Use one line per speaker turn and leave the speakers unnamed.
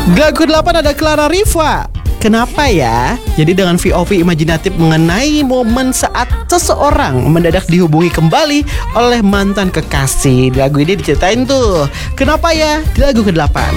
Di lagu ke-8 ada Clara Riva. Kenapa ya? Jadi dengan VOV imajinatif mengenai momen saat seseorang mendadak dihubungi kembali oleh mantan kekasih. Di lagu ini diceritain tuh kenapa ya di lagu ke-8.